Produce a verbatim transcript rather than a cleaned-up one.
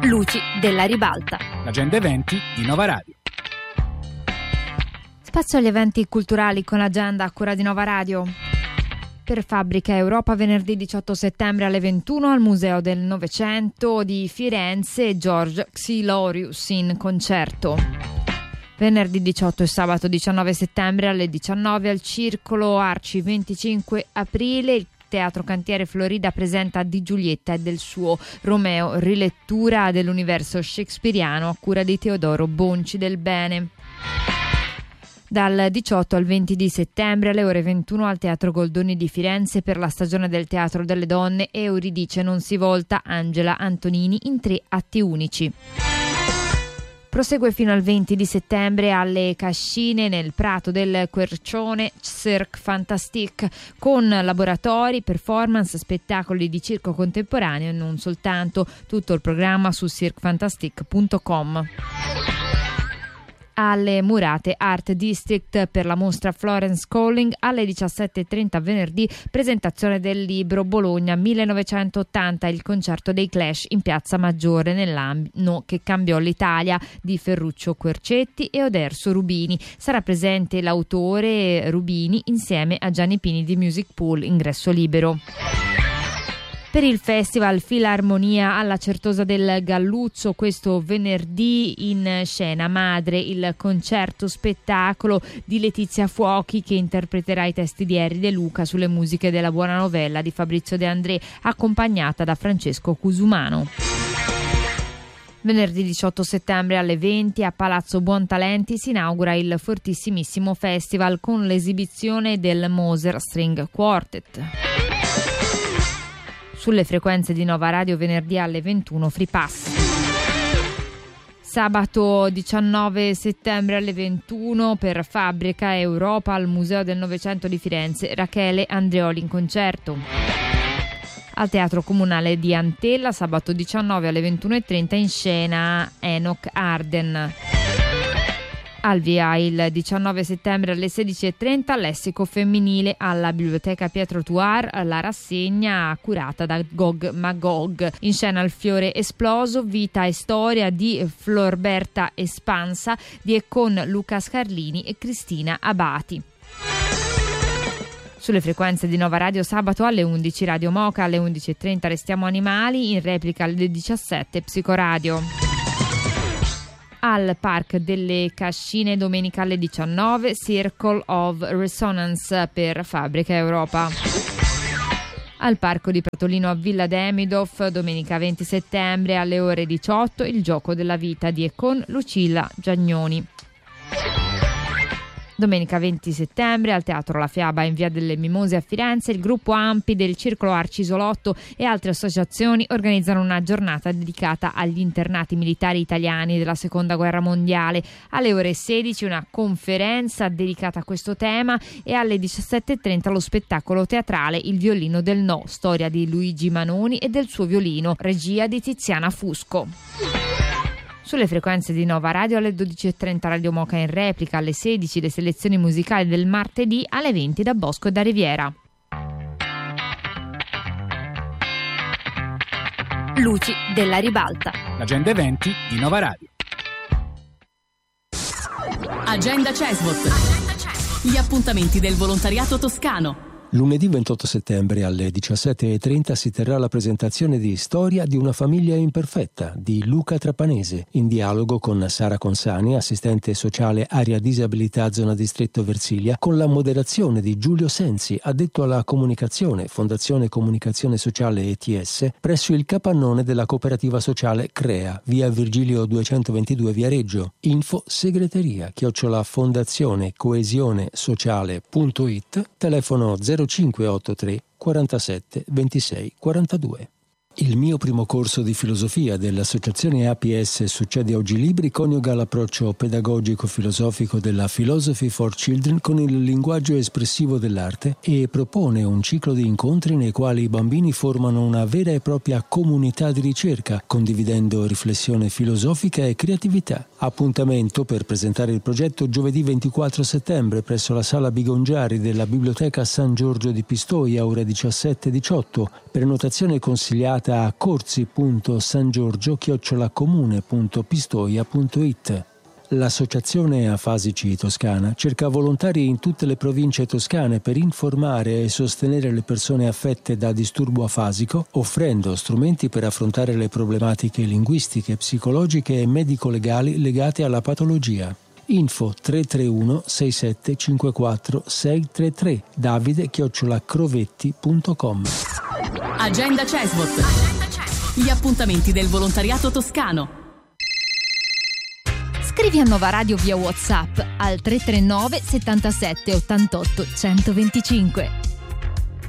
Luci della ribalta. L'agenda eventi di Nova Radio. Spazio agli eventi culturali con l'agenda a cura di Nova Radio. Per Fabbrica Europa venerdì diciotto settembre alle ventuno al Museo del Novecento di Firenze George Xilorius in concerto. Venerdì diciotto e sabato diciannove settembre alle diciannove al Circolo Arci. Venticinque aprile il Teatro Cantiere Florida presenta Di Giulietta e del suo Romeo, rilettura dell'universo shakespeariano a cura di Teodoro Bonci del Bene. Dal diciotto al venti di settembre alle ore ventuno al Teatro Goldoni di Firenze per la stagione del Teatro delle Donne Euridice non si volta Angela Antonini in tre atti unici. Prosegue fino al venti di settembre alle Cascine nel Prato del Quercione Cirque Fantastique con laboratori, performance, spettacoli di circo contemporaneo e non soltanto. Tutto il programma su cirque fantastique punto com. Alle Murate Art District per la mostra Florence Calling alle diciassette e trenta venerdì presentazione del libro Bologna millenovecentottanta, il concerto dei Clash in Piazza Maggiore nell'anno che cambiò l'Italia di Ferruccio Quercetti e Oderso Rubini. Sarà presente l'autore Rubini insieme a Gianni Pini di Music Pool, ingresso libero. Per il festival Filarmonia alla Certosa del Galluzzo questo venerdì in scena Madre, il concerto spettacolo di Letizia Fuochi che interpreterà i testi di Harry De Luca sulle musiche della Buona Novella di Fabrizio De André, accompagnata da Francesco Cusumano. Venerdì diciotto settembre alle venti a Palazzo Buontalenti si inaugura il Fortissimissimo Festival con l'esibizione del Moser String Quartet. Sulle frequenze di Nova Radio venerdì alle ventuno Free Pass. Sabato diciannove settembre alle ventuno per Fabbrica Europa al Museo del Novecento di Firenze Rachele Andreoli in concerto. Al Teatro Comunale di Antella sabato diciannove alle ventuno e trenta in scena Enoch Arden. Al via il diciannove settembre alle sedici e trenta lessico femminile alla Biblioteca Pietro Tuar, la rassegna curata da Gog Magog. In scena Il fiore esploso, vita e storia di Florberta Espansa di e con Luca Scarlini e Cristina Abati. Sulle frequenze di Nova Radio sabato alle undici Radio Moca, alle undici e trenta Restiamo Animali, in replica alle diciassette Psicoradio. Al Park delle Cascine domenica alle diciannove Circle of Resonance per Fabbrica Europa. Al Parco di Pratolino a Villa Demidov domenica venti settembre alle ore diciotto Il gioco della vita di e con Lucilla Giagnoni. Domenica venti settembre al Teatro La Fiaba in via delle Mimose a Firenze il gruppo Ampi del Circolo Arci Isolotto e altre associazioni organizzano una giornata dedicata agli internati militari italiani della Seconda Guerra Mondiale. Alle ore sedici una conferenza dedicata a questo tema e alle diciassette e trenta lo spettacolo teatrale Il violino del no, storia di Luigi Manoni e del suo violino, regia di Tiziana Fusco. Sulle frequenze di Nova Radio alle dodici e trenta Radio Moca in replica, alle sedici le selezioni musicali del martedì, alle venti da Bosco e da Riviera. Luci della ribalta. L'agenda eventi di Nova Radio. Agenda Cesvot. Gli appuntamenti del volontariato toscano. Lunedì ventotto settembre alle diciassette e trenta si terrà la presentazione di Storia di una famiglia imperfetta di Luca Trapanese, in dialogo con Sara Consani, assistente sociale area disabilità zona distretto Versilia, con la moderazione di Giulio Sensi, addetto alla comunicazione, Fondazione Comunicazione Sociale E T S, presso il capannone della cooperativa sociale Crea, via Virgilio duecentoventidue Viareggio. Info segreteria chiocciola fondazione coesione sociale punto it, telefono zero cinque otto tre quarantasette ventisei quarantadue. Il mio primo corso di filosofia dell'associazione A P S Succede Oggi Libri coniuga l'approccio pedagogico-filosofico della Philosophy for Children con il linguaggio espressivo dell'arte e propone un ciclo di incontri nei quali i bambini formano una vera e propria comunità di ricerca, condividendo riflessione filosofica e creatività. Appuntamento per presentare il progetto giovedì ventiquattro settembre presso la Sala Bigongiari della Biblioteca San Giorgio di Pistoia, ore diciassette e diciotto. Prenotazione consigliata inviata a corsi punto sangiorgio chiocciola comune punto pistoia punto it. L'Associazione Afasici Toscana cerca volontari in tutte le province toscane per informare e sostenere le persone affette da disturbo afasico, offrendo strumenti per affrontare le problematiche linguistiche, psicologiche e medico-legali legate alla patologia. Info tre tre uno sei sette cinque quattro sei tre tre, davide chiocciola crovetti punto com. Agenda Cesvot. Gli appuntamenti del volontariato toscano. Scrivi a Nova Radio via WhatsApp al tre tre nove settantasette ottantotto centoventicinque.